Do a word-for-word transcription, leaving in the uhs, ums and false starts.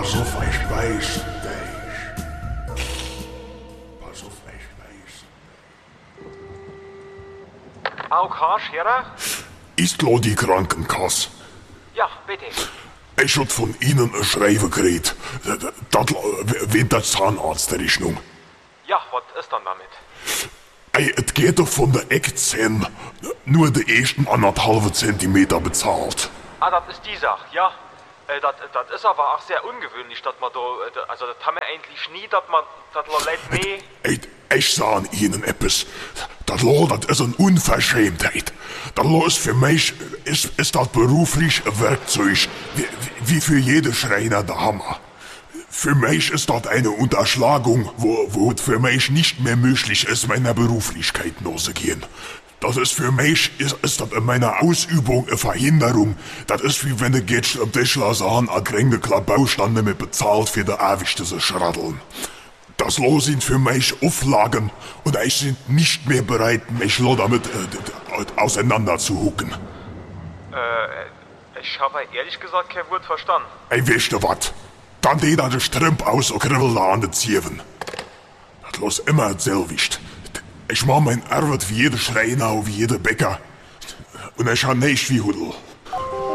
Pass auf, ich weiß dich. Pass auf, ich weiß. A O K, Scherer? Ist lo die Krankenkasse? Ja, bitte. Ich hab von Ihnen ein Schreiben gekriegt. Das wegen der Zahnarztrechnung. Ja, was ist dann damit? Ey, es geht doch von der Eckzähne nur die ersten anderthalb Zentimeter bezahlt. Ah, das ist die Sache, ja. Äh, das, das ist aber auch sehr ungewöhnlich, dass man da, äh, also das haben wir eigentlich nie, dass man, das Leute mehr... Ey, ich sag Ihnen etwas. Das Lo, das ist eine Unverschämtheit. Das Lo ist für mich, ist, ist das beruflich ein Werkzeug, wie, wie für jede Schreiner der Hammer. Für mich ist das eine Unterschlagung, wo, wo es für mich nicht mehr möglich ist, meiner Beruflichkeit nachzugehen. Das ist für mich, ist, ist das in meiner Ausübung eine Verhinderung. Das ist wie wenn du gehst am Tischler sagen, a kränge Bausteine mit bezahlt für die ewigste zu schraddeln. Das Lo sind für mich Auflagen und ich sind nicht mehr bereit, mich lo damit äh, auseinander zu hucken. Äh, ich habe ehrlich gesagt kein Wort verstanden. Ey, weißt du wat? Dann die da de Strümp aus und kribbel da an de Zieven. Das los immer selwicht. Ich mach mein Arbeit wie jeder Schreiner und wie jeder Bäcker. Und ich han nicht wie Hudel.